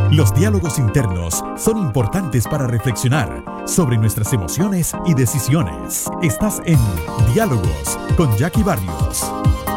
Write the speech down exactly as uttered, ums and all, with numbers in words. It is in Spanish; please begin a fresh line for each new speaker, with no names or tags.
Los diálogos internos son importantes para reflexionar sobre nuestras emociones y decisiones. Estás en Diálogos con Jackie Barrios.